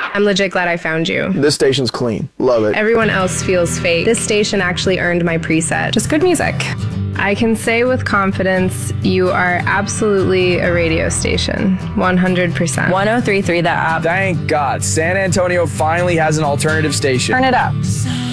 I'm legit glad I found you. This station's clean. Love it. Everyone else feels fake. This station actually earned my preset. Just good music. I can say with confidence, you are absolutely a radio station. 100%. 103.3 The App. Thank God, San Antonio finally has an alternative station. Turn it up.